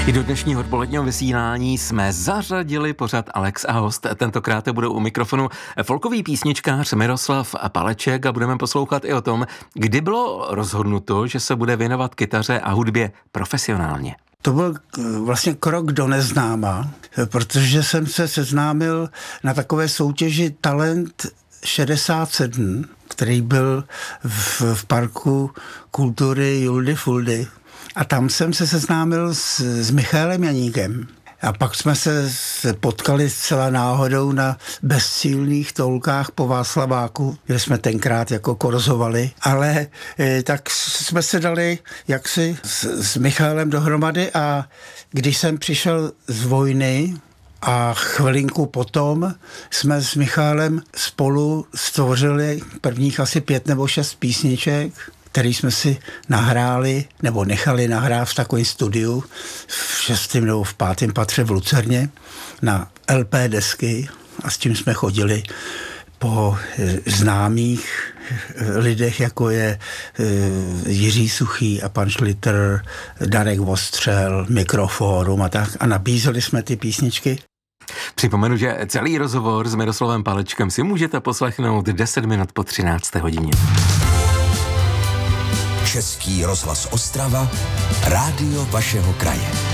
I do dnešního odpoledního vysílání jsme zařadili pořad Alex a host. Tentokrát budou u mikrofonu folkový písničkář Miroslav Paleček a budeme poslouchat i o tom, kdy bylo rozhodnuto, že se bude věnovat kytaře a hudbě profesionálně. To byl vlastně krok do neznáma, protože jsem se seznámil na takové soutěži Talent 67, který byl v parku kultury Juldy Fuldy. A tam jsem se seznámil s Michaelem Janíkem. A pak jsme se potkali zcela náhodou na bezcílných toulkách po Václaváku, kde jsme tenkrát jako korzovali. Ale tak jsme se dali jaksi s Michaelem dohromady a když jsem přišel z vojny a chvilinku potom jsme s Michaelem spolu stvořili prvních asi 5 nebo 6 písniček, který jsme si nahráli, nebo nechali nahrát v takovém studiu v 6. nebo v 5. patře v Lucerně na LP desky a s tím jsme chodili po známých lidech, jako je Jiří Suchý a pan Šlitr, Darek Vostřel, Mikroforum a tak a nabízeli jsme ty písničky. Připomenu, že celý rozhovor s Miroslavem Palečkem si můžete poslechnout 10 minut po 13. hodině. Český rozhlas Ostrava, rádio vašeho kraje.